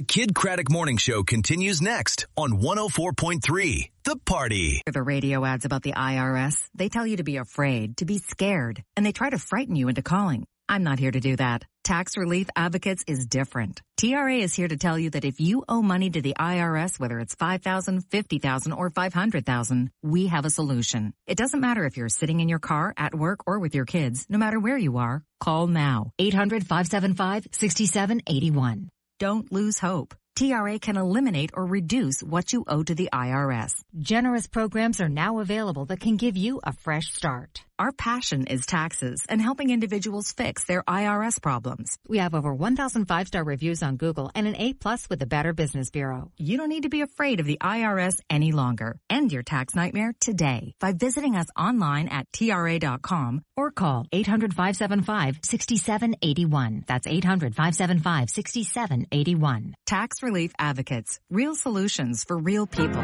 Kid Craddock Morning Show continues next on 104.3 The Party. The radio ads about the IRS, they tell you to be afraid, to be scared, and they try to frighten you into calling. I'm not here to do that. Tax Relief Advocates is different. TRA is here to tell you that if you owe money to the IRS, whether it's $5,000, $50,000, or $500,000, we have a solution. It doesn't matter if you're sitting in your car, at work, or with your kids. No matter where you are, call now. 800-575-6781. Don't lose hope. TRA can eliminate or reduce what you owe to the IRS. Generous programs are now available that can give you a fresh start. Our passion is taxes and helping individuals fix their IRS problems. We have over 1,000 five-star reviews on Google and an A+ with the Better Business Bureau. You don't need to be afraid of the IRS any longer. End your tax nightmare today by visiting us online at TRA.com or call 800-575-6781. That's 800-575-6781. Tax Relief Advocates. Real solutions for real people.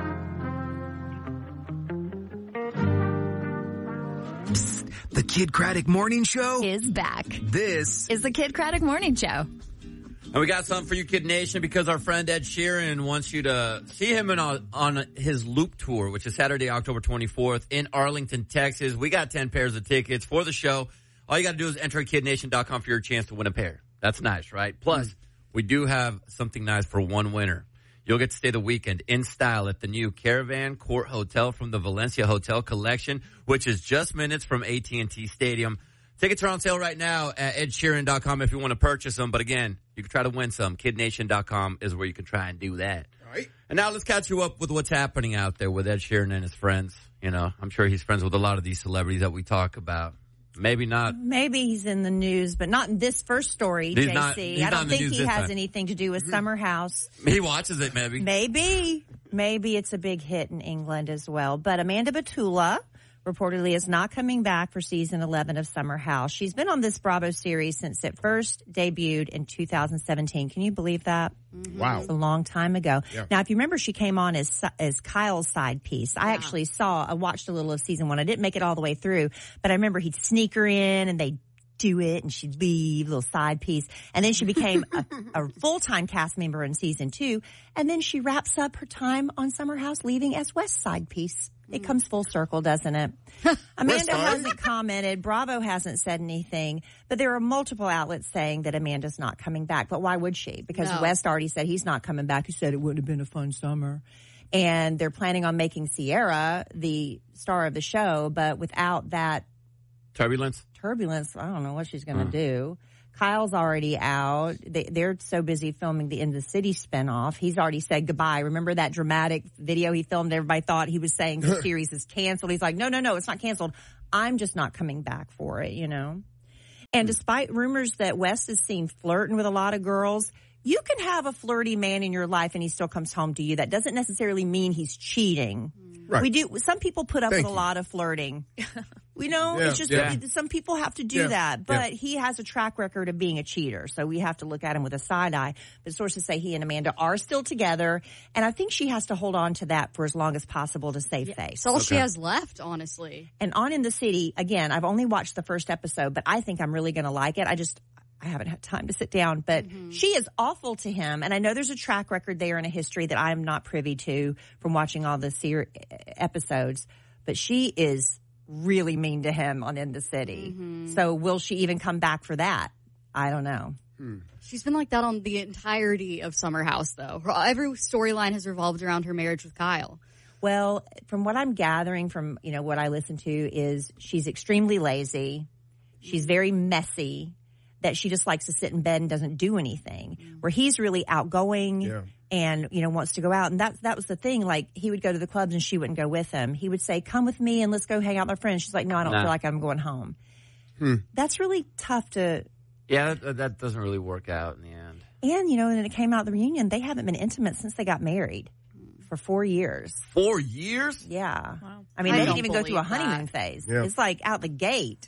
Psst, the Kid Craddock Morning Show is back. This is the Kid Craddock Morning Show. And we got something for you, Kid Nation, because our friend Ed Sheeran wants you to see him on his Loop Tour, which is Saturday, October 24th in Arlington, Texas. We got 10 pairs of tickets for the show. All you got to do is enter at kidnation.com for your chance to win a pair. That's nice, right? Plus, we do have something nice for one winner. You'll get to stay the weekend in style at the new Caravan Court Hotel from the Valencia Hotel Collection, which is just minutes from AT&T Stadium. Tickets are on sale right now at edsheeran.com if you want to purchase them. But again, you can try to win some. Kidnation.com is where you can try and do that. All right. And now let's catch you up with what's happening out there with Ed Sheeran and his friends. You know, I'm sure he's friends with a lot of these celebrities that we talk about. Maybe not. Maybe he's in the news, but not in this first story, JC. I don't think he has anything to do with Summer House. He watches it, maybe. Maybe it's a big hit in England as well. But Amanda Batula reportedly is not coming back for season 11 of Summer House. She's been on this Bravo series since it first debuted in 2017. Can you believe that? Wow. It's a long time ago. Yeah. Now, if you remember, she came on as Kyle's side piece. I actually watched a little of season 1. I didn't make it all the way through, but I remember he'd sneak her in and they'd do it and she'd leave, little side piece. And then she became a full-time cast member in season 2. And then she wraps up her time on Summer House leaving as West's side piece. It comes full circle, doesn't it? Amanda hasn't commented. Bravo hasn't said anything. But there are multiple outlets saying that Amanda's not coming back. But why would she? Because West already said he's not coming back. He said it wouldn't have been a fun summer. And they're planning on making Sierra the star of the show. But without that Turbulence, I don't know what she's going to do. Kyle's already out. They're so busy filming the In the City spinoff. He's already said goodbye. Remember that dramatic video he filmed? Everybody thought he was saying the series is canceled. He's like, no, it's not canceled. I'm just not coming back for it, you know? And despite rumors that West is seen flirting with a lot of girls, you can have a flirty man in your life and he still comes home to you. That doesn't necessarily mean he's cheating. Right. Some people put up with a lot of flirting. It's just some people have to do that. But he has a track record of being a cheater, so we have to look at him with a side eye. But sources say he and Amanda are still together, and I think she has to hold on to that for as long as possible to save face. That's all she has left, honestly. And on In the City, again, I've only watched the first episode, but I think I'm really going to like it. I haven't had time to sit down, but she is awful to him. And I know there's a track record there and a history that I'm not privy to from watching all the episodes, but she is really mean to him on In the City. So will she even come back for that? I don't know. She's been like that on the entirety of Summer House, though. Every storyline has revolved around her marriage with Kyle. Well, from what I'm gathering from, what I listen to is she's extremely lazy. She's very messy. That she just likes to sit in bed and doesn't do anything. Where he's really outgoing and, wants to go out. And that was the thing. Like, he would go to the clubs and she wouldn't go with him. He would say, come with me and let's go hang out with my friends. She's like, no, I don't feel like I'm going home. That's really tough to... Yeah, that doesn't really work out in the end. And, when it came out the reunion, they haven't been intimate since they got married. For 4 years. 4 years? Yeah. Wow. I mean, they didn't even go through a honeymoon phase. Yeah. It's like out the gate.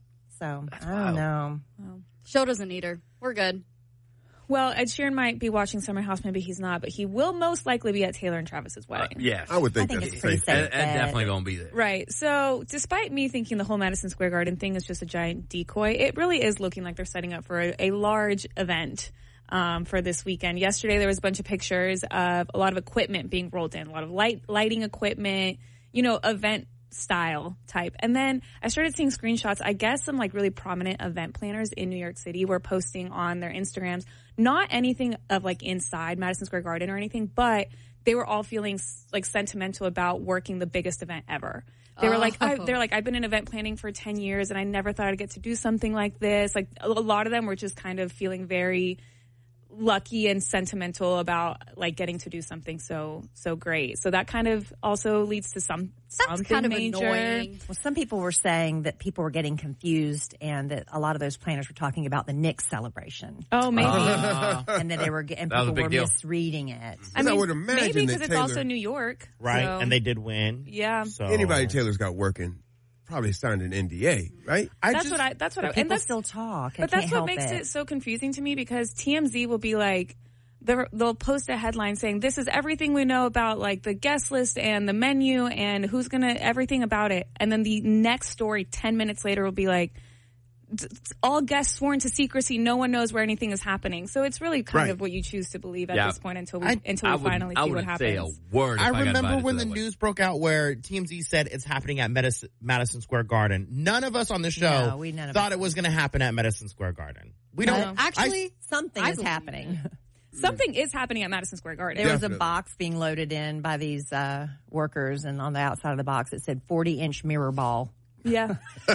So, I don't know. Wow. Show doesn't need her. We're good. Well, Ed Sheeran might be watching Summer House. Maybe he's not, but he will most likely be at Taylor and Travis's wedding. Yes. I would think it's that's pretty safe. Ed definitely going to be there. Right. So, despite me thinking the whole Madison Square Garden thing is just a giant decoy, it really is looking like they're setting up for a large event. for this weekend. Yesterday, there was a bunch of pictures of a lot of equipment being rolled in, a lot of lighting equipment, event style type. And then I started seeing screenshots. I guess some like really prominent event planners in New York City were posting on their Instagrams, not anything of like inside Madison Square Garden or anything, but they were all feeling like sentimental about working the biggest event ever. They were like, I've been in event planning for 10 years and I never thought I'd get to do something like this. Like a lot of them were just kind of feeling very lucky and sentimental about like getting to do something so great. So that kind of also leads to something kind of major. annoying. Well, some people were saying that people were getting confused and that a lot of those planners were talking about the Knicks celebration. Oh, maybe. And that they were getting, That was people a big were deal. misreading it. I would imagine maybe that because it's also New York. Right, so- and they did win. Yeah. So Anybody Taylor's got working probably signed an NDA, right? That's what I People and that's still talk. But that's what makes it so confusing to me, because TMZ will be like, they'll post a headline saying, this is everything we know about like the guest list and the menu and who's gonna, everything about it. And then the next story 10 minutes later will be like, all guests sworn to secrecy. No one knows where anything is happening. So it's really kind of what you choose to believe at this point until we finally see what happens. Say a word. I if got remember invited when to the that wedding. news broke out where TMZ said it's happening at Madison Square Garden. None of us on the show none of thought us it was going to happen at Madison Square Garden. We don't Actually, something I is believe happening. Something is happening at Madison Square Garden. There was a Definitely. box being loaded in by these workers, and on the outside of the box it said 40-inch mirror ball. Yeah. So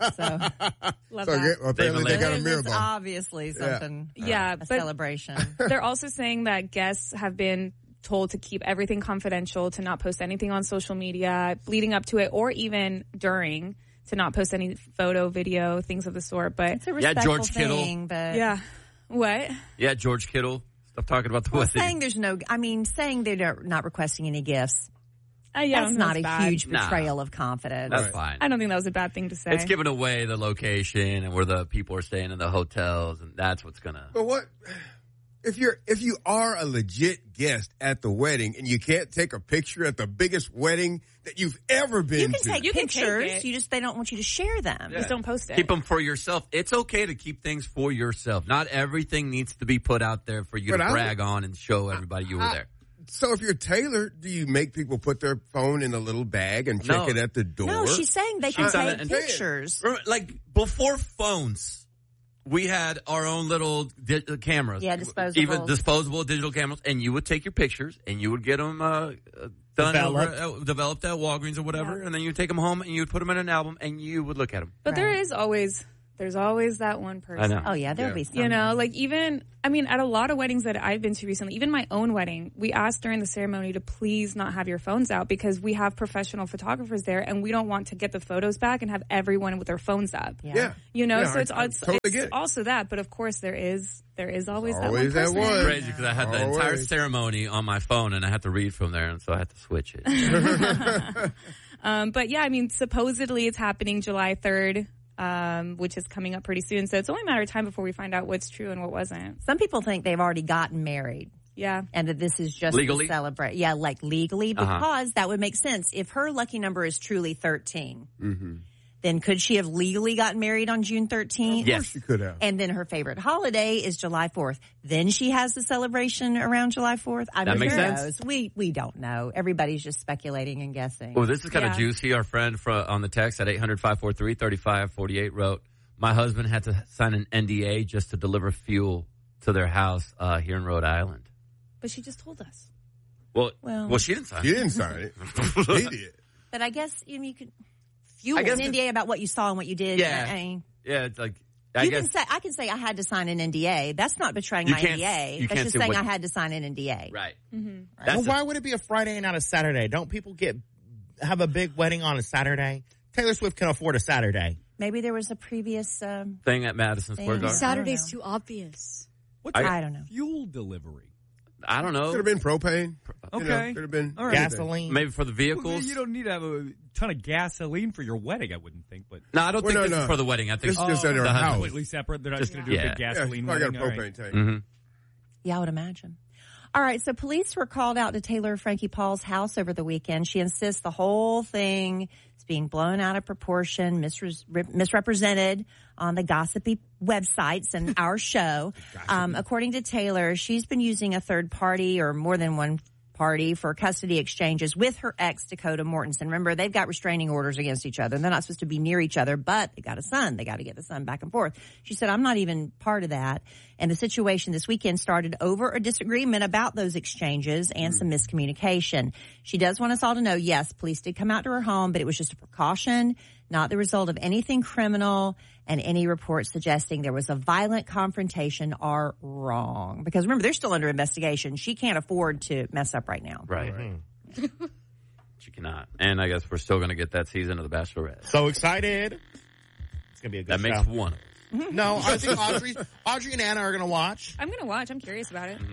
Love So that. apparently they got a it's mirror ball. obviously something, Yeah, a but celebration. they're also saying that guests have been told to keep everything confidential, to not post anything on social media leading up to it or even during, to not post any photo, video, things of the sort. But It's a respectful George Kittle. thing, but yeah. What? Yeah, George Kittle. Stop talking about the well, wedding. saying they're not requesting any gifts. Yeah, I don't That's think not that's a bad. huge betrayal of confidence. That's fine. I don't think that was a bad thing to say. It's giving away the location and where the people are staying in the hotels, and that's what's gonna. But what if you are a legit guest at the wedding and you can't take a picture at the biggest wedding that you've ever been You can to? take You can take pictures. it. They don't want you to share them. Just don't post it. Keep them for yourself. It's okay to keep things for yourself. Not everything needs to be put out there for you But to I brag on and show everybody you were there. So if you're Taylor, do you make people put their phone in a little bag and check No. it at the door? No, she's saying they can done it take and- pictures. Remember, like before phones, we had our own little cameras. Yeah, disposable. Even disposable digital cameras, and you would take your pictures and you would get them developed at Walgreens or whatever, and then you would take them home and you would put them in an album and you would look at them. But there's always that one person. I know. Oh yeah, there'll be some. You know, like even, I mean, at a lot of weddings that I've been to recently, even my own wedding, we asked during the ceremony to please not have your phones out because we have professional photographers there and we don't want to get the photos back and have everyone with their phones up. Yeah. You know, Yeah, so it's totally get it. also that, but of course there is always that one Always that person. one. It's crazy because I had the entire Always. ceremony on my phone and I had to read from there, and so I had to switch it. But yeah, I mean, supposedly it's happening July 3rd. Which is coming up pretty soon. So it's only a matter of time before we find out what's true and what wasn't. Some people think they've already gotten married. Yeah. And that this is just Legally? to celebrate. Yeah, like legally, because that would make sense. If her lucky number is truly 13, then could she have legally gotten married on June 13th? Yes. She could have. And then her favorite holiday is July 4th. Then she has the celebration around July 4th. I That mean, makes who sense. knows? We don't know. Everybody's just speculating and guessing. Well, this is kind of Yeah. juicy. Our friend on the text at 800-543-3548 wrote, my husband had to sign an NDA just to deliver fuel to their house here in Rhode Island. But she just told us. Well, she didn't sign You it. didn't sign it. He did. But I guess you could fuel I guess an NDA about what you saw and what you did. Yeah. I mean, Yeah, it's like, I can say I had to sign an NDA. That's not betraying You my can't- NDA. you That's can't just say saying what- I had to sign an NDA. right. Mm-hmm. That's Well, why would it be a Friday and not a Saturday? Don't people have a big wedding on a Saturday? Taylor Swift can afford a Saturday. Maybe there was a previous. thing at Madison Square Thing. Garden. Saturday's too obvious. What's I don't know. fuel delivery? I don't know. Could have been propane. Okay. Could have been All right. Gasoline. Maybe for the Well, vehicles. you don't need to have a ton of gasoline for your wedding, I wouldn't think. But No, I don't Well, think no, this no. is for the wedding. I think It's just at her the house. husband. completely separate. They're not Just- going to do yeah. a big Yeah, gasoline I got a wedding. All propane right. tank. Mhm. Yeah, I would imagine. All right, so police were called out to Taylor Frankie Paul's house over the weekend. She insists the whole thing is being blown out of proportion, misrepresented on the gossipy websites and our show. According to Taylor, she's been using a third party or more than one party for custody exchanges with her ex, Dakota Mortensen. Remember, they've got restraining orders against each other. They're not supposed to be near each other, but they got a son. They got to get the son back and forth. She said, I'm not even part of that. And the situation this weekend started over a disagreement about those exchanges and some miscommunication. She does want us all to know, yes, police did come out to her home, but it was just a precaution, not the result of anything criminal, and any reports suggesting there was a violent confrontation are wrong. Because remember, they're still under investigation. She can't afford to mess up right now. Right. She cannot. And I guess we're still going to get that season of The Bachelorette. So excited. It's going to be a good show. That makes one. No, I think Audrey and Anna are going to watch. I'm going to watch. I'm curious about it.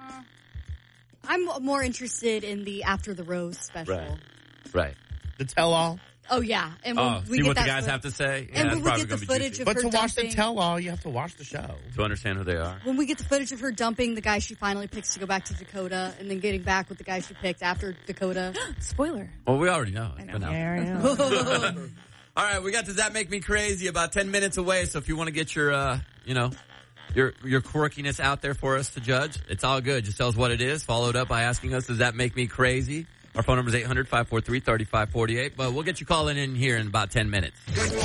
I'm more interested in the After the Rose special. Right. The tell-all. Oh, yeah. And when we see get what the that guys have to say? And yeah, when we get the footage of but her to watch dumping, the tell-all, you have to watch the show. To understand who they are. when we get the footage of her dumping the guy she finally picks to go back to Dakota and then getting back with the guy she picked after Dakota. Spoiler. Well, we already know. I know. Yeah, All right, we got Does That Make Me Crazy about 10 minutes away. So if you want to get your, your quirkiness out there for us to judge, it's all good. Just tell us what it is. Followed up by asking us, does that make me crazy? Our phone number is 800-543-3548. But we'll get you calling in here in about 10 minutes.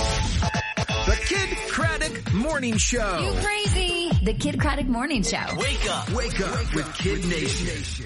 The Kid Craddock Morning Show. You crazy. The Kid Craddock Morning Show. Wake up with Kid Nation.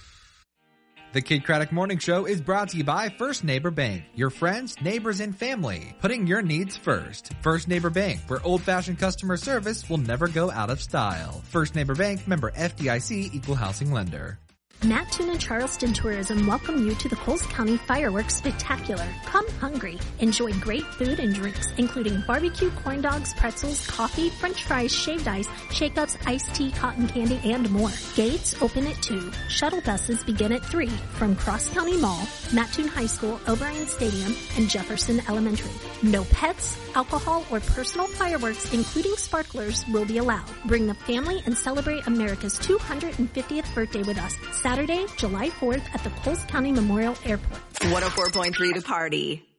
The Kid Craddock Morning Show is brought to you by First Neighbor Bank. Your friends, neighbors, and family. Putting your needs first. First Neighbor Bank, where old-fashioned customer service will never go out of style. First Neighbor Bank, member FDIC, equal housing lender. Mattoon and Charleston Tourism welcome you to the Coles County Fireworks Spectacular. Come hungry. Enjoy great food and drinks, including barbecue, corn dogs, pretzels, coffee, french fries, shaved ice, shake-ups, iced tea, cotton candy, and more. Gates open at 2. Shuttle buses begin at 3 from Cross County Mall, Mattoon High School, O'Brien Stadium, and Jefferson Elementary. No pets, alcohol, or personal fireworks, including sparklers, will be allowed. Bring the family and celebrate America's 250th birthday with us. Saturday, July 4th at the Coles County Memorial Airport. 104.3 The Party.